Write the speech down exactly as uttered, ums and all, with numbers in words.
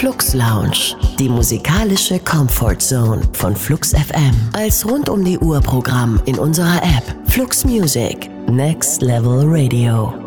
Flux Lounge, die musikalische Comfort Zone von Flux F M. Als rund um die Uhr Programm in unserer App Flux Music, Next Level Radio.